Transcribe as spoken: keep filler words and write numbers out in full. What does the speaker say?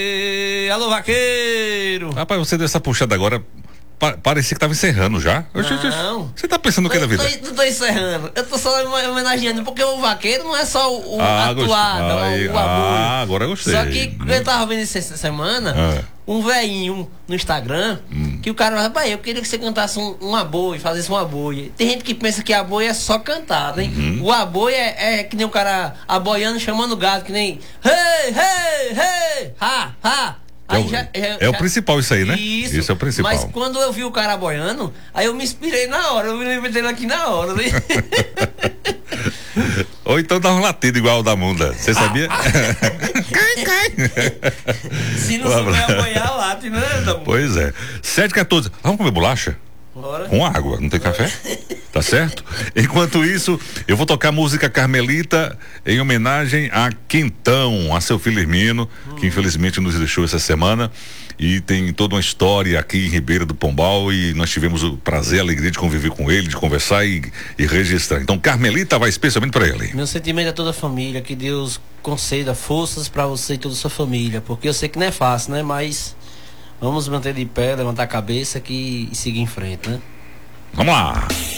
E, alô, vaqueiro! Rapaz, você deu essa puxada agora, pa parecia que tava encerrando já. Não. Você tá pensando o que da vida? Eu não tô encerrando, eu tô só homenageando, porque o vaqueiro não é só o, o ah, atuado, Aí, o, o amor. Ah, agora eu gostei. Só que eu tava vendo isso essa semana, ah. um velhinho no Instagram, hum. que o cara falava, rapaz, eu queria que você cantasse um, um aboi, fazesse um aboi. Tem gente que pensa que aboi é só cantado, hein? Uhum. O aboi é, é que nem o cara aboiando, chamando o gado, que nem hey, hey, hey, ha, ha. Aí é, o, já, já, é já, o principal isso aí, né? Isso, isso é o principal. Mas quando eu vi o cara boiando, aí eu me inspirei na hora, eu me lembrei dele aqui na hora, né? Ou então dá um latido igual o da Munda, você sabia? Cai, cai. Se não souber boiar, late, né? Pois é. sete e quatorze, vamos comer bolacha? Bora. Com água, não tem café? Tá certo? Enquanto isso, eu vou tocar música Carmelita em homenagem a Quintão, a seu filho Hermino, hum. que infelizmente nos deixou essa semana. E tem toda uma história aqui em Ribeira do Pombal e nós tivemos o prazer, a alegria de conviver com ele, de conversar e, e registrar. Então Carmelita vai especialmente para ele. Meu sentimento é toda a família, que Deus conceda forças para você e toda a sua família, porque eu sei que não é fácil, né? Mas vamos manter de pé, levantar a cabeça que, e seguir em frente, né? Vamos lá!